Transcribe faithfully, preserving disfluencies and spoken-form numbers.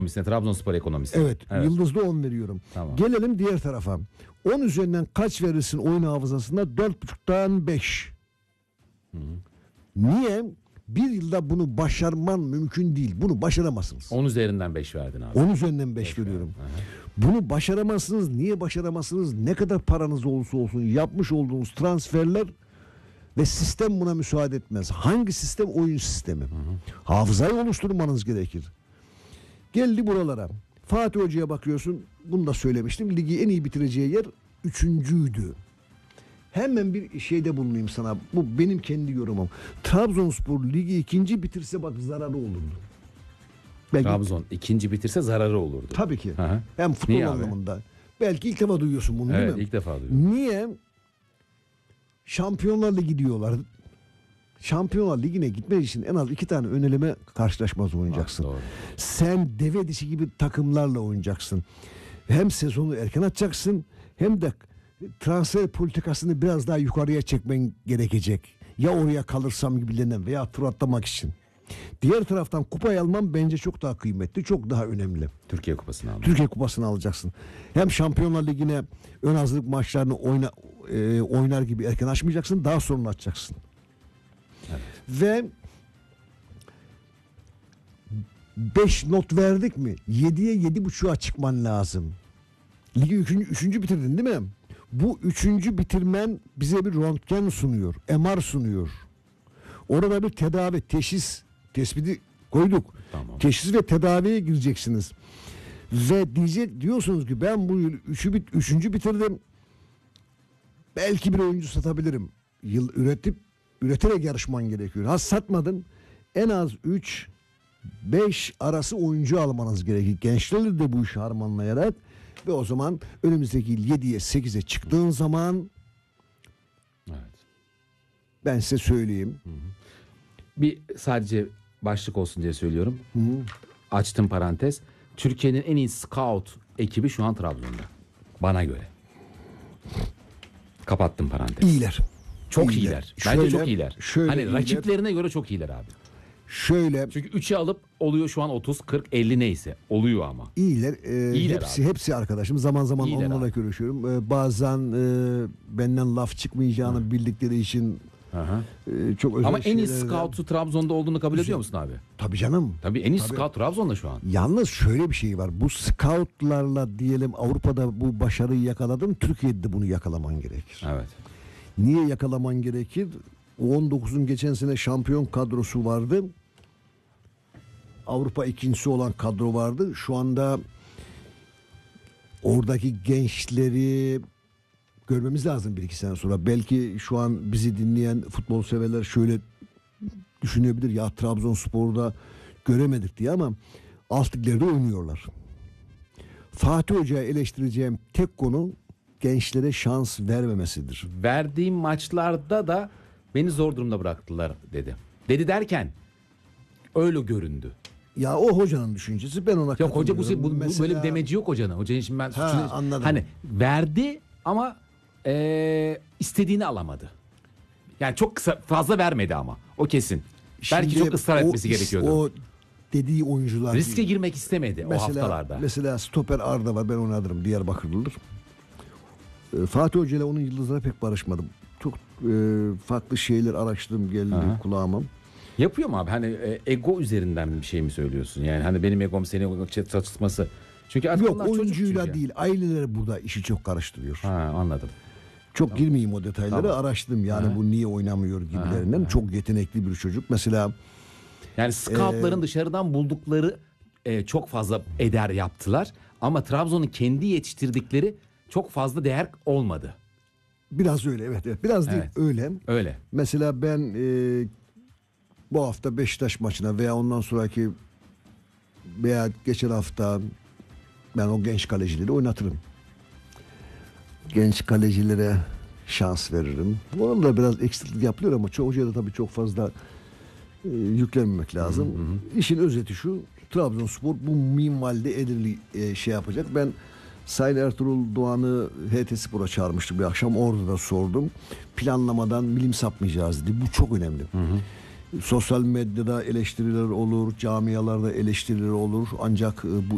Trabzonspor ekonomisi. Evet, evet. Yıldızlı on veriyorum. Tamam. Gelelim diğer tarafa. on üzerinden kaç verirsin oyun hafızasında? dört buçuktan beş. Hı hı. Niye? Bir yılda bunu başarman mümkün değil. Bunu başaramazsınız. on üzerinden beş verdin abi. on üzerinden beş veriyorum. Bunu başaramazsınız. Niye başaramazsınız? Ne kadar paranız olursa olsun yapmış olduğunuz transferler ve sistem buna müsaade etmez. Hangi sistem? Oyun sistemi. Hı hı. Hafızayı oluşturmanız gerekir. Geldi buralara. Fatih Hoca'ya bakıyorsun. Bunu da söylemiştim. Ligi en iyi bitireceği yer üçüncüydü. Hemen bir şeyde bulunayım sana. Bu benim kendi yorumum. Trabzonspor ligi ikinci bitirse bak zararı olurdu. Belki, Trabzon ikinci bitirse zararı olurdu. Tabii ki. Hı hı. Hem futbol Niye anlamında. Abi? Belki ilk defa duyuyorsun bunu, evet, değil mi? ilk defa duyuyorum. Niye? Şampiyonlar Ligi diyorlar. Şampiyonlar Ligi'ne gitmek için en az iki tane öneleme karşılaşması oynayacaksın. Doğru. Sen deve dişi gibi takımlarla oynayacaksın. Hem sezonu erken açacaksın hem de transfer politikasını biraz daha yukarıya çekmen gerekecek. Ya oraya kalırsam gibilerinden veya tur atlamak için. Diğer taraftan kupayı alman bence çok daha kıymetli, çok daha önemli. Türkiye Kupası'nı aldın. Türkiye Kupası'nı alacaksın. Hem Şampiyonlar Ligi'ne ön hazırlık maçlarını oyna, e, oynar gibi erken açmayacaksın, daha sonra açacaksın. Evet. Ve beş not verdik mi? yediye yedi buçuğa çıkman lazım. Ligi üçüncü, üçüncü bitirdin değil mi? Bu üçüncü bitirmen bize bir röntgen sunuyor. M R sunuyor. Orada bir tedavi, teşhis, tespiti koyduk. Tamam. Teşhis ve tedaviye gireceksiniz. Ve diyecek diyorsunuz ki ben bu yıl üçü bit, üçüncü bitirdim. Belki bir oyuncu satabilirim. Yıl üretip üreterek yarışman gerekiyor. Ha satmadın. En az üç beş arası oyuncu almanız gerekir. Gençlerle de bu işi harmanlayarak ve o zaman önümüzdeki yıl yediye sekize çıktığın zaman evet. ben size söyleyeyim. Hı hı. Bir sadece başlık olsun diye söylüyorum. Hı hı. Açtım parantez. Türkiye'nin en iyi scout ekibi şu an Trabzon'da. Bana göre. Kapattım parantez. İyiler. Çok iyiler. iyiler. Bence Şöyle, çok iyiler. Şöyle hani iyiler. rakiplerine göre çok iyiler abi. Şöyle. Çünkü üçe alıp oluyor şu an otuz, kırk, elli neyse. Oluyor ama. İyiler. E, İyiler hepsi abi. hepsi arkadaşım. Zaman zaman İyiler onlarla abi. görüşüyorum. E, bazen e, benden laf çıkmayacağını Hı. bildikleri için Aha. e, çok özel ama en iyi şeylerden- scout'u Trabzon'da olduğunu kabul ediyor musun abi? Tabii canım. Tabii en iyi Tabii. scout Trabzon'da şu an. Yalnız şöyle bir şey var. Bu scoutlarla diyelim Avrupa'da bu başarıyı yakaladın. Türkiye'de de bunu yakalaman gerekir. Evet. Niye yakalaman gerekir? O on dokuzun geçen sene şampiyon kadrosu vardı. Avrupa ikincisi olan kadro vardı. Şu anda oradaki gençleri görmemiz lazım bir iki sene sonra. Belki şu an bizi dinleyen futbol severler şöyle düşünebilir. Ya Trabzonspor'da göremedik diye ama alt liglerde oynuyorlar. Fatih Hoca'ya eleştireceğim tek konu gençlere şans vermemesidir. Verdiğim maçlarda da beni zor durumda bıraktılar dedi. Dedi derken öyle göründü. Ya o hocanın düşüncesi, ben ona Yok hoca bu, bu, bu Mesela- böyle bir demeci yok hocanın. Hocanın şimdi ben Ha, suçunu- anladım. hani verdi ama e, istediğini alamadı. Yani çok kısa fazla vermedi ama o kesin. Belki Şimdi çok ısrar o etmesi is- gerekiyordu. O dediği oyuncular Riske değil. girmek istemedi o haftalarda. Mesela stoper Arda var, ben onu alırım, Diyarbakırlıdır. Ee, Fatih Hoca ile onun yıldızlara pek barışmadım. Çok e, farklı şeyler araştırdım geldi Aha. kulağıma. Yapıyor mu abi? Hani e, ego üzerinden bir şey mi söylüyorsun? Yani hani benim egom senin çatışması. Çünkü artık Yok onlar çocuk oyuncuyla çünkü. değil, aileler burada işi çok karıştırıyor. Ha, anladım. Çok tamam. girmeyeyim o detaylara, Tamam. araştırdım yani Aha. bu niye oynamıyor gibilerinden. Aha. Çok yetenekli bir çocuk. Mesela Yani scoutların Ee, dışarıdan buldukları e, çok fazla eder yaptılar. Ama Trabzon'un kendi yetiştirdikleri çok fazla değer olmadı. biraz öyle, evet, evet. Biraz değil, Evet. öyle. Öyle. Mesela ben e, bu hafta Beşiktaş maçına veya ondan sonraki veya geçen hafta ben o genç kalecileri oynatırım. Genç kalecilere şans veririm. Onun da biraz eksiklik yapılıyor ama çoğu hocaya da tabii çok fazla e, yüklenmemek lazım. Hı hı. İşin özeti şu: Trabzonspor bu minvalde Edirli e, şey yapacak. Ben Sayın Ertuğrul Doğan'ı H T Spor'a çağırmıştım bir akşam, orada da sordum. Planlamadan milim sapmayacağız dedi. Bu çok önemli. Hı hı. Sosyal medyada eleştiriler olur, camialarda eleştiriler olur. Ancak e, bu